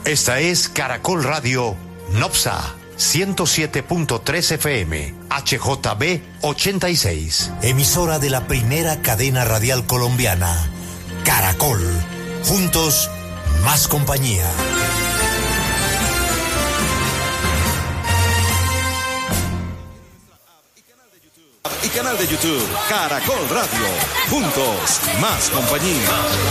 Esta es Caracol Radio Nopsa 107.3 FM, HJB 86. Emisora de la primera cadena radial colombiana, Caracol. Juntos, más compañía. Y canal de YouTube, Caracol Radio. Juntos, más compañía.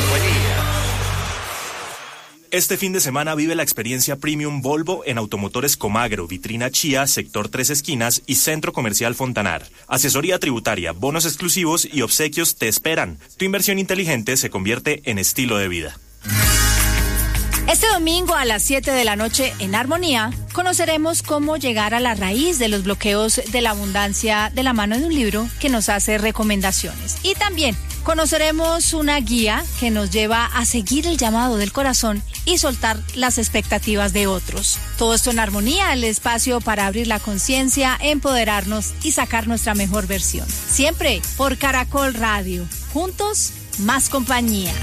Este fin de semana vive la experiencia Premium Volvo en Automotores Comagro, Vitrina Chía, Sector 3 Esquinas y Centro Comercial Fontanar. Asesoría tributaria, bonos exclusivos y obsequios te esperan. Tu inversión inteligente se convierte en estilo de vida. Este domingo a las 7 de la noche en Armonía conoceremos cómo llegar a la raíz de los bloqueos de la abundancia de la mano de un libro que nos hace recomendaciones. Y también conoceremos una guía que nos lleva a seguir el llamado del corazón y soltar las expectativas de otros. Todo esto en Armonía, el espacio para abrir la conciencia, empoderarnos y sacar nuestra mejor versión. Siempre por Caracol Radio. Juntos, más compañía.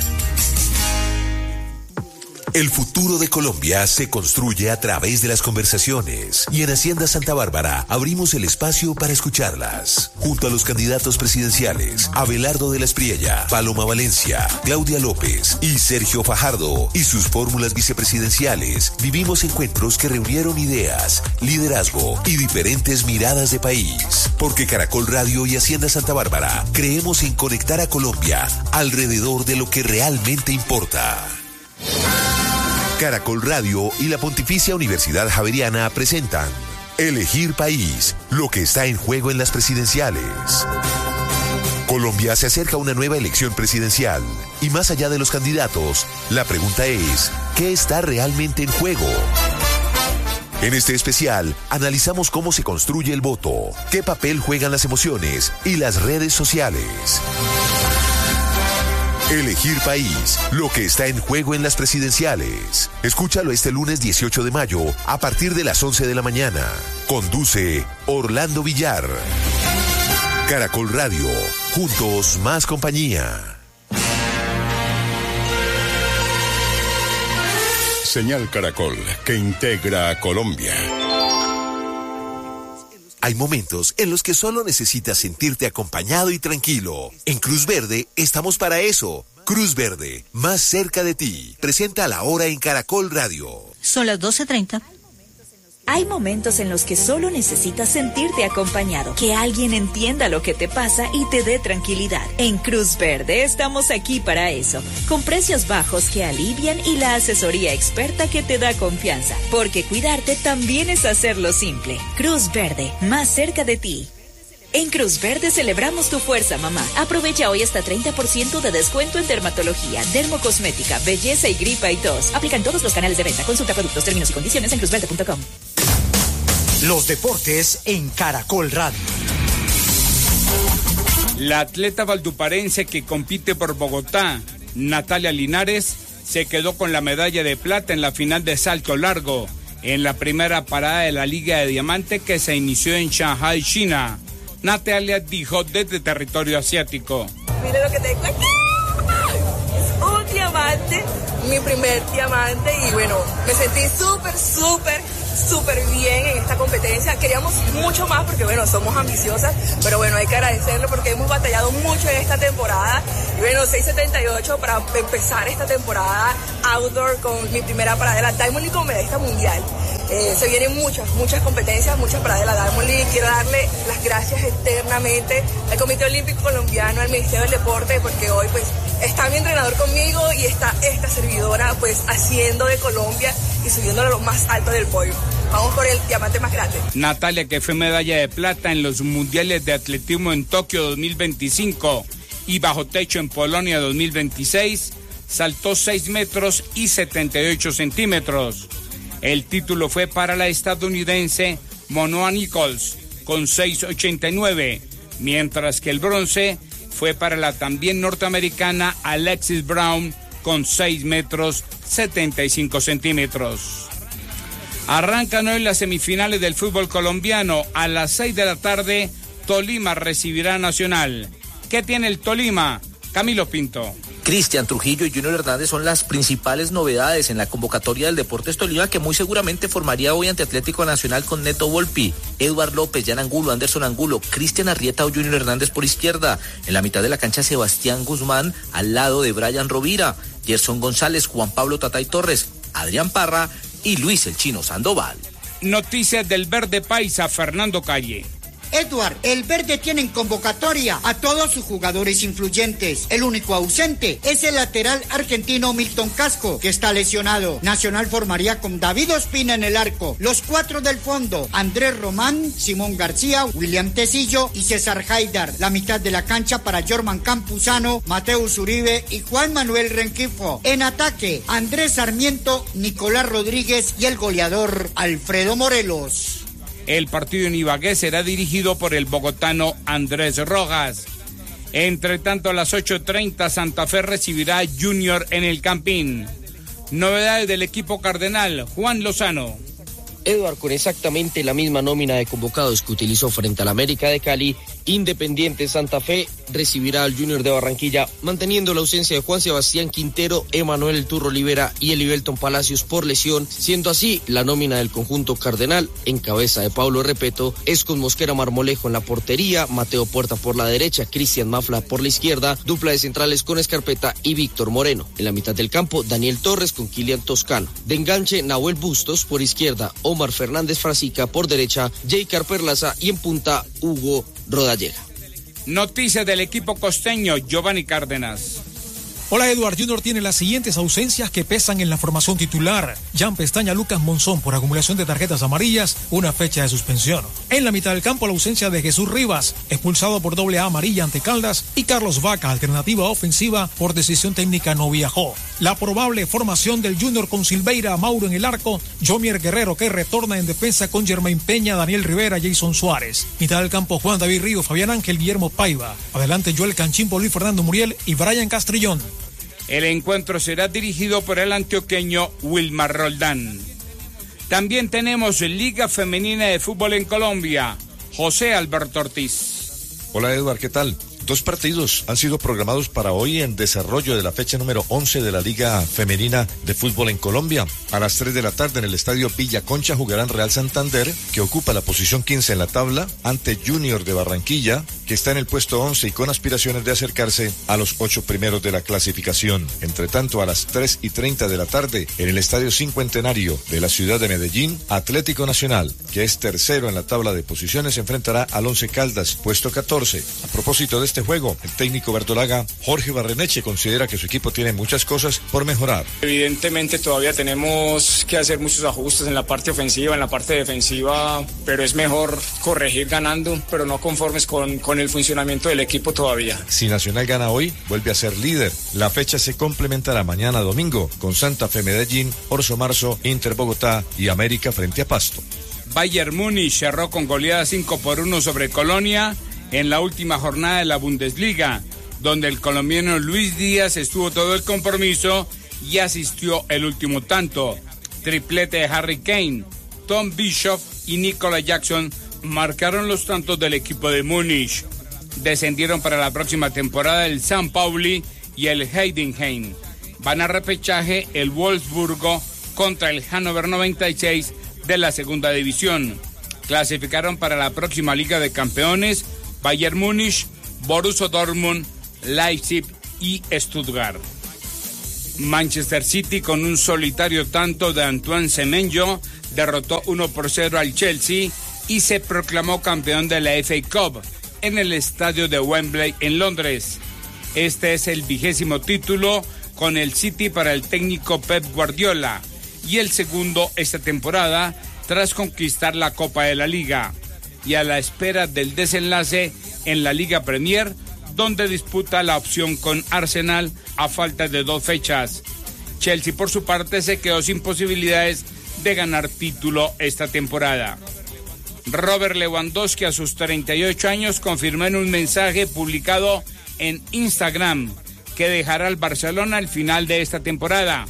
El futuro de Colombia se construye a través de las conversaciones y en Hacienda Santa Bárbara abrimos el espacio para escucharlas. Junto a los candidatos presidenciales Abelardo de la Espriella, Paloma Valencia, Claudia López y Sergio Fajardo y sus fórmulas vicepresidenciales, vivimos encuentros que reunieron ideas, liderazgo y diferentes miradas de país. Porque Caracol Radio y Hacienda Santa Bárbara creemos en conectar a Colombia alrededor de lo que realmente importa. Caracol Radio y la Pontificia Universidad Javeriana presentan Elegir País, lo que está en juego en las presidenciales. Colombia se acerca a una nueva elección presidencial y más allá de los candidatos, la pregunta es, ¿qué está realmente en juego? En este especial, analizamos cómo se construye el voto, qué papel juegan las emociones y las redes sociales. Elegir País, lo que está en juego en las presidenciales. Escúchalo este lunes 18 de mayo a partir de las 11 de la mañana. Conduce Orlando Villar. Caracol Radio, juntos más compañía. Señal Caracol, que integra a Colombia. Hay momentos en los que solo necesitas sentirte acompañado y tranquilo. En Cruz Verde estamos para eso. Cruz Verde, más cerca de ti. Presenta La Hora en Caracol Radio. Son las 12:30. Hay momentos en los que solo necesitas sentirte acompañado, que alguien entienda lo que te pasa y te dé tranquilidad. En Cruz Verde estamos aquí para eso, con precios bajos que alivian y la asesoría experta que te da confianza, porque cuidarte también es hacerlo simple. Cruz Verde, más cerca de ti. En Cruz Verde celebramos tu fuerza, mamá. Aprovecha hoy hasta 30% de descuento en dermatología, dermocosmética, belleza y gripa y tos. Aplican todos los canales de venta. Consulta productos, términos y condiciones en cruzverde.com. Los deportes en Caracol Radio. La atleta valduparense que compite por Bogotá, Natalia Linares, se quedó con la medalla de plata en la final de salto largo, en la primera parada de la Liga de Diamante que se inició en Shanghai, China. Natalia dijo desde territorio asiático. Mira lo que te cuento. Es un diamante, mi primer diamante, y bueno, me sentí súper bien en esta competencia. Queríamos mucho más porque bueno, somos ambiciosas, pero bueno, hay que agradecerlo porque hemos batallado mucho en esta temporada. Y bueno, 6.78 para empezar esta temporada outdoor con mi primera parada de la Diamond League como medallista mundial. Se vienen muchas competencias, muchas paradas de la Diamond League. Quiero darle las gracias eternamente al Comité Olímpico Colombiano, al Ministerio del Deporte, porque hoy pues está mi entrenador conmigo y está esta servidora pues haciendo de Colombia y subiéndolo a lo más alto del podio. Vamos por el diamante más grande. Natalia, que fue medalla de plata en los Mundiales de Atletismo en Tokio 2025 y bajo techo en Polonia 2026, saltó 6 metros y 78 centímetros. El título fue para la estadounidense Monoa Nichols con 6.89, mientras que el bronce fue para la también norteamericana Alexis Brown con 6 metros 75 centímetros. Arrancan hoy las semifinales del fútbol colombiano. A las 6 de la tarde, Tolima recibirá a Nacional. ¿Qué tiene el Tolima? Camilo Pinto. Cristian Trujillo y Junior Hernández son las principales novedades en la convocatoria del Deportes Tolima, que muy seguramente formaría hoy ante Atlético Nacional con Neto Volpi, Eduard López, Jan Angulo, Anderson Angulo, Cristian Arrieta o Junior Hernández por izquierda. En la mitad de la cancha, Sebastián Guzmán al lado de Brian Rovira, Gerson González, Juan Pablo Tatay Torres, Adrián Parra y Luis el Chino Sandoval. Noticias del Verde Paisa, Fernando Calle. Edward, el Verde tiene en convocatoria a todos sus jugadores influyentes. El único ausente es el lateral argentino Milton Casco, que está lesionado. Nacional formaría con David Ospina en el arco. Los 4 del fondo: Andrés Román, Simón García, William Tecillo y César Haidar. La mitad de la cancha para Jorman Campuzano, Mateus Uribe y Juan Manuel Renquifo. En ataque, Andrés Sarmiento, Nicolás Rodríguez y el goleador Alfredo Morelos. El partido en Ibagué será dirigido por el bogotano Andrés Rojas. Entre tanto, a las 8:30 Santa Fe recibirá a Junior en el Campín. Novedades del equipo cardenal, Juan Lozano. Edward, con exactamente la misma nómina de convocados que utilizó frente al América de Cali, Independiente Santa Fe recibirá al Junior de Barranquilla, manteniendo la ausencia de Juan Sebastián Quintero, Emanuel El Turro Olivera y Elivelton Palacios por lesión, siendo así la nómina del conjunto cardenal, en cabeza de Pablo Repeto, es con Mosquera Marmolejo en la portería, Mateo Puerta por la derecha, Cristian Mafla por la izquierda, dupla de centrales con Escarpeta y Víctor Moreno. En la mitad del campo, Daniel Torres con Kilian Toscano. De enganche, Nahuel Bustos por izquierda, Omar Fernández Frasica por derecha, Jaycar Perlaza y en punta, Hugo Rodallega. Noticias del equipo costeño, Giovanni Cárdenas. Hola, Edward. Junior tiene las siguientes ausencias que pesan en la formación titular: Jan Pestaña, Lucas Monzón por acumulación de tarjetas amarillas, una fecha de suspensión. En la mitad del campo, la ausencia de Jesús Rivas, expulsado por doble A amarilla ante Caldas, y Carlos Vaca, alternativa ofensiva, por decisión técnica no viajó. La probable formación del Junior con Silveira, Mauro en el arco, Jomier Guerrero, que retorna en defensa con Germain Peña, Daniel Rivera, Jason Suárez. Mitad del campo, Juan David Río, Fabián Ángel, Guillermo Paiva. Adelante, Joel Canchimbo, Luis Fernando Muriel y Brian Castrillón. El encuentro será dirigido por el antioqueño Wilmar Roldán. También tenemos Liga Femenina de Fútbol en Colombia. José Alberto Ortiz. Hola, Edward, ¿qué tal? 2 partidos han sido programados para hoy en desarrollo de la fecha número 11 de la Liga Femenina de Fútbol en Colombia. A las 3 de la tarde en el estadio Villa Concha jugarán Real Santander, que ocupa la posición 15 en la tabla, ante Junior de Barranquilla, que está en el puesto 11 y con aspiraciones de acercarse a los 8 primeros de la clasificación. Entre tanto, a las 3:30 de la tarde en el estadio Cincuentenario de la ciudad de Medellín, Atlético Nacional, que es tercero en la tabla de posiciones, enfrentará al Once Caldas, puesto 14. A propósito de este juego, el técnico verdolaga Jorge Barreneche considera que su equipo tiene muchas cosas por mejorar. Evidentemente todavía tenemos que hacer muchos ajustes en la parte ofensiva, en la parte defensiva, pero es mejor corregir ganando, pero no conformes con el funcionamiento del equipo todavía. Si Nacional gana hoy, vuelve a ser líder. La fecha se complementará mañana domingo con Santa Fe Medellín, Orso Marzo, Inter Bogotá y América frente a Pasto. Bayern Múnich cerró con goleada 5-1 sobre Colonia en la última jornada de la Bundesliga, donde el colombiano Luis Díaz estuvo todo el compromiso y asistió el último tanto. Triplete de Harry Kane, Tom Bishop y Nicolas Jackson marcaron los tantos del equipo de Múnich. Descendieron para la próxima temporada el San Pauli y el Heidenheim. Van a repechaje el Wolfsburgo contra el Hannover 96 de la segunda división. Clasificaron para la próxima Liga de Campeones Bayern Múnich, Borussia Dortmund, Leipzig y Stuttgart. Manchester City, con un solitario tanto de Antoine Semenyo, derrotó 1-0 al Chelsea y se proclamó campeón de la FA Cup en el estadio de Wembley en Londres. Este es el 20º título con el City para el técnico Pep Guardiola y el segundo esta temporada tras conquistar la Copa de la Liga, y a la espera del desenlace en la Liga Premier, donde disputa la opción con Arsenal a falta de 2 fechas. Chelsea, por su parte, se quedó sin posibilidades de ganar título esta temporada. Robert Lewandowski, a sus 38 años, confirmó en un mensaje publicado en Instagram que dejará al Barcelona al final de esta temporada.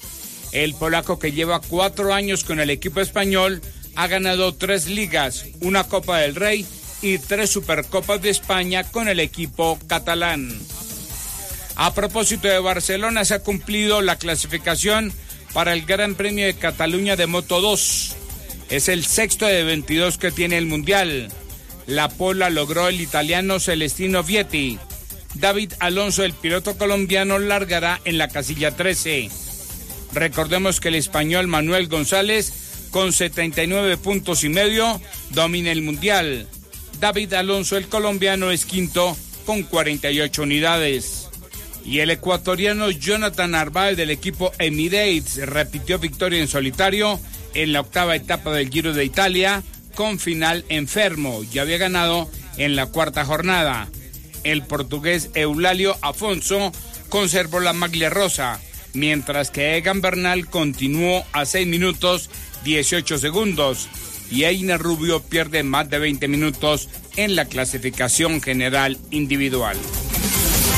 El polaco, que lleva 4 años con el equipo español, ha ganado 3 ligas, una Copa del Rey y 3 Supercopas de España con el equipo catalán. A propósito de Barcelona, se ha cumplido la clasificación para el Gran Premio de Cataluña de Moto 2. Es el sexto de 22 que tiene el Mundial. La pole logró el italiano Celestino Vietti. David Alonso, el piloto colombiano, largará en la casilla 13. Recordemos que el español Manuel González, con 79 puntos y medio, domina el Mundial. David Alonso, el colombiano, es quinto con 48 unidades. Y el ecuatoriano Jonathan Narváez del equipo Emirates repitió victoria en solitario en la octava etapa del Giro de Italia con final en Fermo. Ya había ganado en la cuarta jornada. El portugués Eulalio Afonso conservó la maglia rosa, mientras que Egan Bernal continuó a 6 minutos 18 segundos y Einer Rubio pierde más de 20 minutos en la clasificación general individual.